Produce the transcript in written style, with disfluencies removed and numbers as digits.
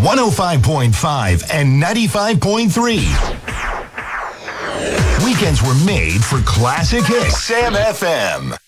105.5 and 95.3. Weekends were made for classic hits. Sam FM.